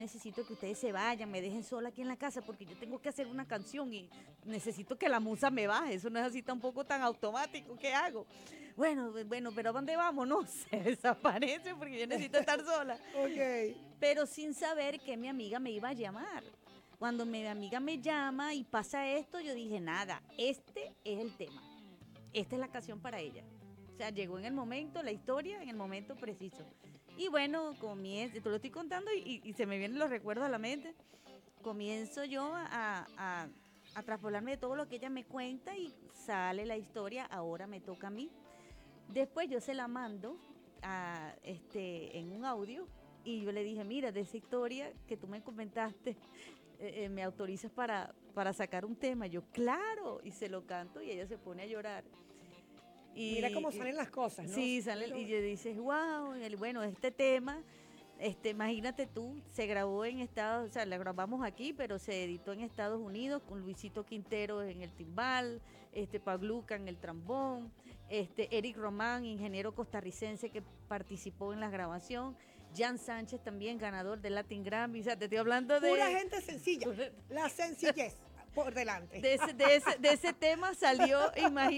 necesito que ustedes se vayan, me dejen sola aquí en la casa porque yo tengo que hacer una canción y necesito que la musa me baje. Eso no es así tampoco tan automático. ¿Qué hago? Bueno, pero ¿a dónde vamos? No, se desaparece porque yo necesito estar sola. Ok. Pero sin saber que mi amiga me iba a llamar. Cuando mi amiga me llama y pasa esto, yo dije, nada, este es el tema. Esta es la canción para ella. O sea, llegó en el momento, la historia, en el momento preciso. Y bueno, comienzo, te lo estoy contando y se me vienen los recuerdos a la mente. Comienzo yo a traspolarme de todo lo que ella me cuenta y sale la historia, ahora me toca a mí. Después yo se la mando en un audio y yo le dije, mira, de esa historia que tú me comentaste, me autorizas para sacar un tema. Yo, claro, y se lo canto y ella se pone a llorar. Mira cómo Y salen las cosas, ¿no? sí, sale y le dices, wow, bueno, este tema, imagínate tú, se grabó en Estados, o sea, la grabamos aquí, pero se editó en Estados Unidos con Luisito Quintero en el timbal, Pabluca en el trombón, Eric Román, ingeniero costarricense que participó en la grabación, Jan Sánchez también ganador del Latin Grammy, o sea, te estoy hablando Pura de gente sencilla. La sencillez por delante. de ese tema salió,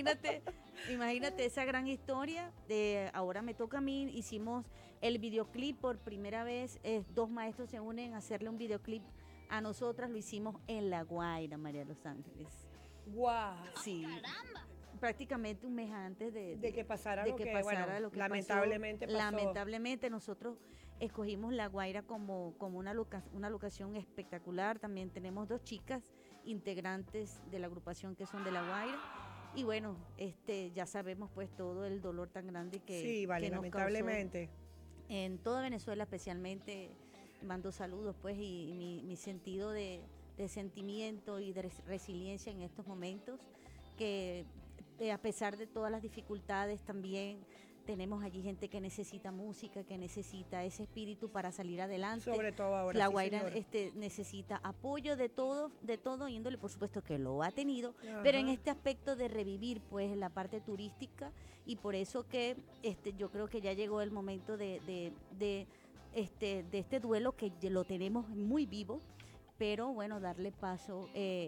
imagínate esa gran historia de ahora me toca a mí, hicimos el videoclip por primera vez, dos maestros se unen a hacerle un videoclip a nosotras, lo hicimos en La Guaira, María Los Ángeles. Wow. Sí, prácticamente un mes antes De que pasara de lo que que, pasara bueno, lo que lamentablemente pasó. Lamentablemente nosotros escogimos La Guaira como una locación espectacular. También tenemos dos chicas integrantes de la agrupación que son de La Guaira. Y bueno, ya sabemos pues todo el dolor tan grande Sí, vale, que nos lamentablemente. causó en toda Venezuela, especialmente. Mando saludos pues y mi sentido de sentimiento y de resiliencia en estos momentos, que a pesar de todas las dificultades también tenemos allí gente que necesita música, que necesita ese espíritu para salir adelante. Sobre todo ahora, La sí, Guaira señora. necesita apoyo de todo índole, por supuesto que lo ha tenido, Ajá. pero en este aspecto de revivir pues la parte turística, y por eso que yo creo que ya llegó el momento de este duelo que lo tenemos muy vivo, pero bueno, darle paso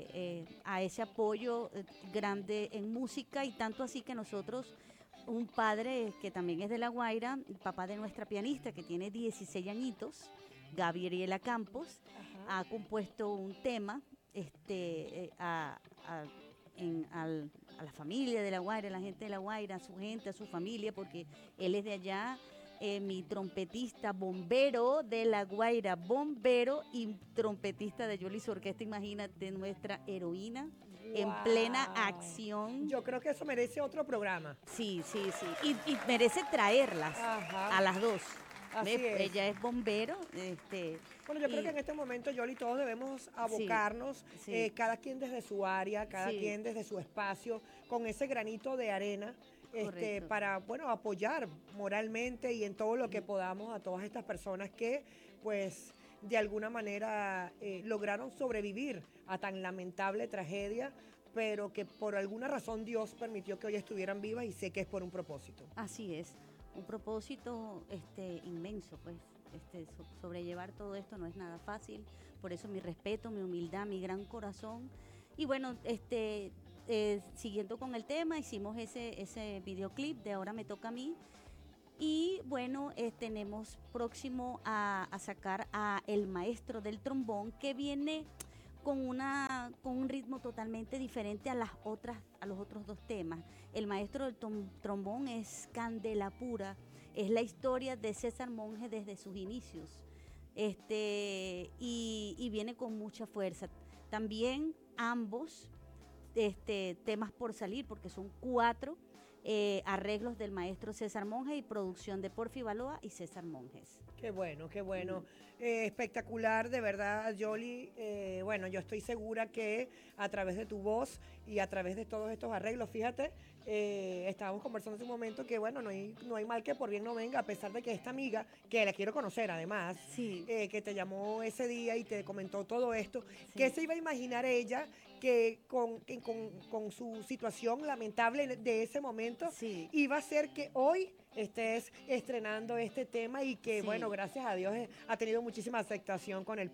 a ese apoyo grande en música, y tanto así que nosotros, un padre que también es de La Guaira, el papá de nuestra pianista que tiene 16 añitos, Gabriela Campos, Ajá. ha compuesto un tema a la familia de La Guaira, a la gente de La Guaira, a su gente, a su familia, porque él es de allá, mi trompetista, bombero de La Guaira, bombero y trompetista de Yolis Orquesta, imagínate, nuestra heroína en plena Wow. acción. Yo creo que eso merece otro programa. Sí, sí, sí. Y merece traerlas Ajá. a las dos. Así es. Ella es bombero, Bueno, yo creo que y en este momento, Yoli, todos debemos sí, abocarnos, sí, cada quien desde su área, cada sí, quien desde su espacio, con ese granito de arena, correcto. para, bueno, apoyar moralmente y en todo lo que podamos a todas estas personas que, pues, de alguna manera lograron sobrevivir a tan lamentable tragedia, pero que por alguna razón Dios permitió que hoy estuvieran vivas y sé que es por un propósito. Así es, un propósito inmenso, pues. Sobrellevar todo esto no es nada fácil, por eso mi respeto, mi humildad, mi gran corazón. Y bueno, siguiendo con el tema, hicimos ese videoclip de Ahora me toca a mí. Y bueno, tenemos próximo a sacar a El Maestro del Trombón, que viene con un ritmo totalmente diferente a los otros dos temas. El Maestro del Trombón es candela pura, es la historia de César Monge desde sus inicios. Y viene con mucha fuerza. También ambos temas por salir, porque son 4 arreglos del maestro César Monge y producción de Porfi Baloa y César Monjes. Qué bueno, qué bueno. Espectacular, de verdad, Yoli. Bueno, yo estoy segura que a través de tu voz y a través de todos estos arreglos, fíjate, estábamos conversando hace un momento que, bueno, no hay mal que por bien no venga, a pesar de que esta amiga, que la quiero conocer además, Sí, que te llamó ese día y te comentó todo esto, ¿qué sí. se iba a imaginar ella que con su situación lamentable de ese momento Sí, iba a ser que hoy estés estrenando este tema y que, Sí. bueno, gracias a Dios ha tenido muchísima aceptación con el